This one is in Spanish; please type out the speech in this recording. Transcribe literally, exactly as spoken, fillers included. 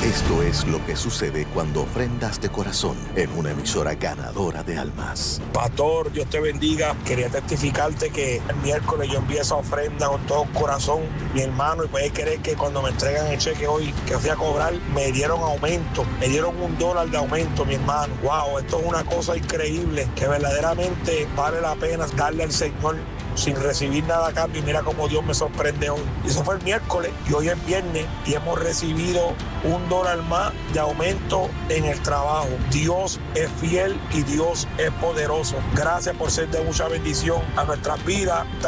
Esto es lo que sucede cuando ofrendas de corazón en una emisora ganadora de almas. Pastor, Dios te bendiga. Quería testificarte que el miércoles yo envié esa ofrenda con todo corazón, mi hermano, y puedes creer que cuando me entregan el cheque hoy, que fui a cobrar, me dieron aumento, me dieron un dólar de aumento, mi hermano. Wow, esto es una cosa increíble, que verdaderamente vale la pena darle al Señor sin recibir nada a cambio. Y mira cómo Dios me sorprende hoy. Y eso fue el miércoles y hoy es viernes y hemos recibido un dólar más de aumento en el trabajo. Dios es fiel y Dios es poderoso. Gracias por ser de mucha bendición a nuestras vidas. Te